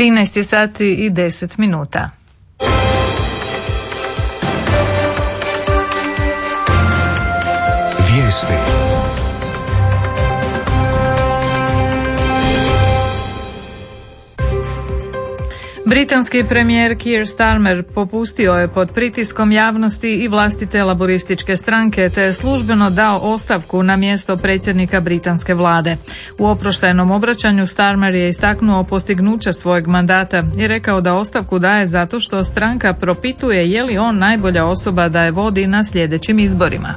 13 sati i 10 minuta. Vijesti. Britanski premijer Keir Starmer popustio je pod pritiskom javnosti i vlastite laborističke stranke te je službeno dao ostavku na mjesto predsjednika britanske vlade. U oproštajnom obraćanju Starmer je istaknuo postignuće svojeg mandata i rekao da ostavku daje zato što stranka propituje je li on najbolja osoba da je vodi na sljedećim izborima.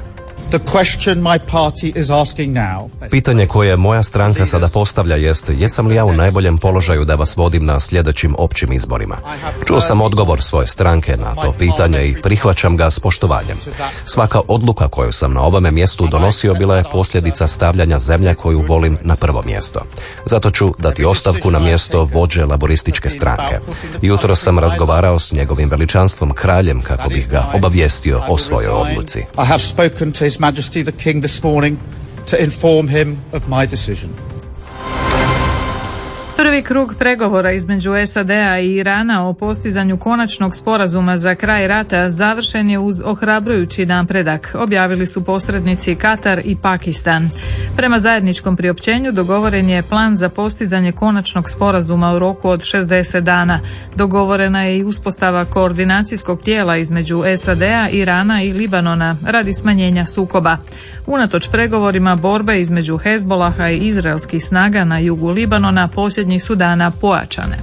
Pitanje koje moja stranka sada postavlja jest, jesam li ja u najboljem položaju da vas vodim na sljedećim općim izborima? Čuo sam odgovor svoje stranke na to pitanje i prihvaćam ga s poštovanjem. Svaka odluka koju sam na ovome mjestu donosio bila je posljedica stavljanja zemlje koju volim na prvo mjesto. Zato ću dati ostavku na mjesto vođe laborističke stranke. Jutro sam razgovarao s njegovim veličanstvom kraljem kako bih ga obavijestio o svojoj odluci. His Majesty the King this morning to inform him of my decision. Prvi krug pregovora između SAD-a i Irana o postizanju konačnog sporazuma za kraj rata završen je uz ohrabrujući napredak, objavili su posrednici Katar i Pakistan. Prema zajedničkom priopćenju dogovoren je plan za postizanje konačnog sporazuma u roku od 60 dana. Dogovorena je i uspostava koordinacijskog tijela između SAD-a, Irana i Libanona radi smanjenja sukoba. Unatoč pregovorima borbe između Hezbolaha i izraelskih snaga na jugu Libanona posljednjih su dana pojačane.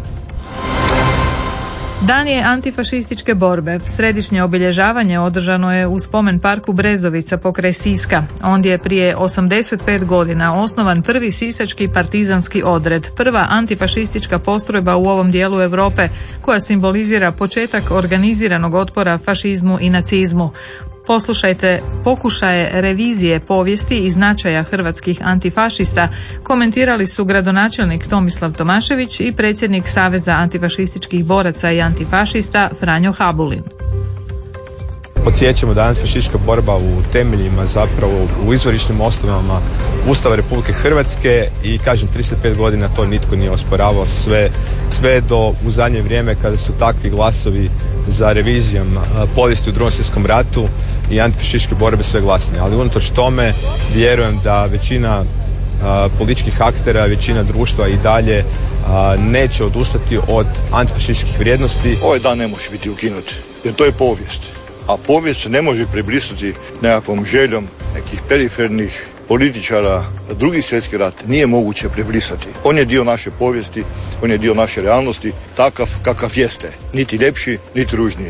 Dan je antifašističke borbe. Središnje obilježavanje održano je u spomen parku Brezovica pokraj Siska. Ondje je prije 85 godina osnovan prvi sisački partizanski odred, prva antifašistička postrojba u ovom dijelu Europe koja simbolizira početak organiziranog otpora fašizmu i nacizmu. Poslušajte pokušaje revizije povijesti i značaja hrvatskih antifašista, komentirali su gradonačelnik Tomislav Tomašević i predsjednik Saveza antifašističkih boraca i antifašista Franjo Habulin. Podsjećamo da je antifašistička borba u temeljima, zapravo u izvorišnim osnovama Ustava Republike Hrvatske i kažem 35 godina to nitko nije osporavao sve do u zadnje vrijeme kada su takvi glasovi za revizijom povijesti u Drugom svjetskom ratu i antifašističke borbe sve glasnije. Ali unatoč tome vjerujem da većina političkih aktera, većina društva i dalje neće odustati od antifašističkih vrijednosti. Ovaj dan ne može biti ukinut jer to je povijest. A povijest se ne može prebrisati nekakvom željom nekih perifernih političara. Drugi svjetski rat nije moguće prebrisati. On je dio naše povijesti, on je dio naše realnosti, takav kakav jeste. Niti ljepši, niti ružniji.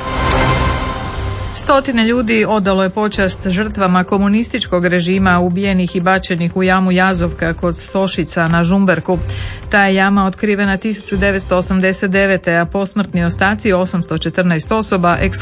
Stotine ljudi odalo je počast žrtvama komunističkog režima ubijenih i bačenih u jamu Jazovka kod Sošica na Žumberku. Ta je jama otkrivena 1989. a posmrtni ostaci 814 osoba